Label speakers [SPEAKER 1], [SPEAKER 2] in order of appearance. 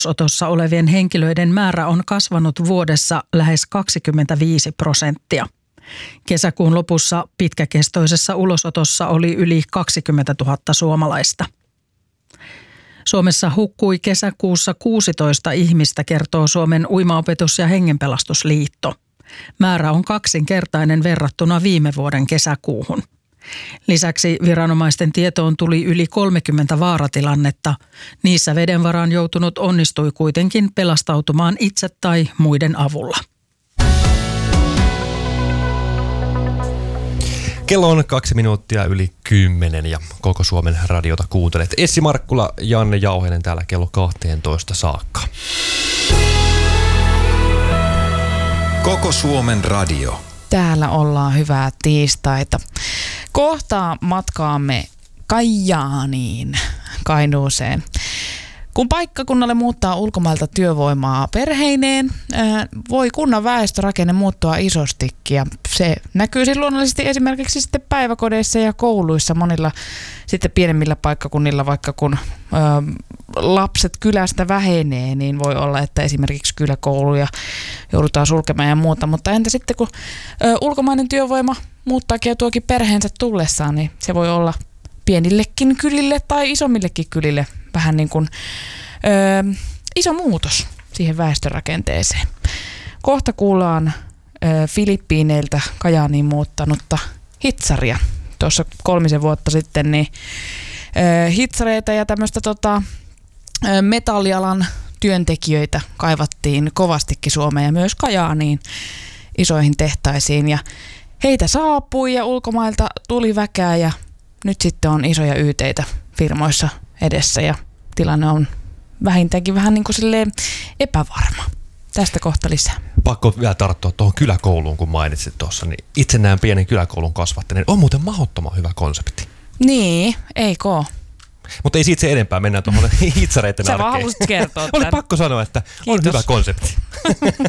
[SPEAKER 1] Ulosotossa olevien henkilöiden määrä on kasvanut vuodessa lähes 25%. Kesäkuun lopussa pitkäkestoisessa ulosotossa oli yli 20 000 suomalaista. Suomessa hukkui kesäkuussa 16 ihmistä, kertoo Suomen uimaopetus- ja hengenpelastusliitto. Määrä on kaksinkertainen verrattuna viime vuoden kesäkuuhun. Lisäksi viranomaisten tietoon tuli yli 30 vaaratilannetta. Niissä veden varaan joutunut onnistui kuitenkin pelastautumaan itse tai muiden avulla.
[SPEAKER 2] Kello on 2 minuuttia yli 10 ja Koko Suomen radiota kuuntelet. Essi Markkula, Janne Jauhinen täällä kello 12 saakka.
[SPEAKER 3] Koko Suomen radio.
[SPEAKER 4] Täällä ollaan, hyvää tiistaita. Kohta matkaamme Kajaaniin, Kainuuseen. Kun paikkakunnalle muuttaa ulkomailta työvoimaa perheineen, voi kunnan väestörakenne muuttua isostikin. Ja se näkyy luonnollisesti esimerkiksi sitten päiväkodeissa ja kouluissa monilla sitten pienemmillä paikkakunnilla, vaikka kun lapset kylästä vähenee, niin voi olla, että esimerkiksi kyläkouluja joudutaan sulkemaan ja muuta. Mutta entä sitten kun ulkomainen työvoima muuttaakin ja tuokin perheensä tullessaan, niin se voi olla pienillekin kylille tai isommillekin kylille vähän niin kuin iso muutos siihen väestörakenteeseen. Kohta kuullaan Filippiineiltä Kajaaniin muuttanutta hitsaria. Tuossa 3 vuotta sitten niin hitsareita ja tämmöistä metallialan työntekijöitä kaivattiin kovastikin Suomeen ja myös Kajaaniin isoihin tehtaisiin. Ja heitä saapui ja ulkomailta tuli väkeä ja nyt sitten on isoja yteitä firmoissa edessä ja tilanne on vähintäänkin vähän niin kuin silleen epävarma. Tästä kohta lisää.
[SPEAKER 2] Pakko vielä tarttua tuohon kyläkouluun, kun mainitsit tuossa. Niin itse näen pienen kyläkoulun kasvattaneen. On muuten mahdottoman hyvä konsepti.
[SPEAKER 4] Niin, eikö?
[SPEAKER 2] Mutta ei siitä se enempää, mennään tuohon hitsareiden arkeen.
[SPEAKER 4] Sä vaan halusit kertoa
[SPEAKER 2] Oli pakko sanoa, että on hyvä konsepti.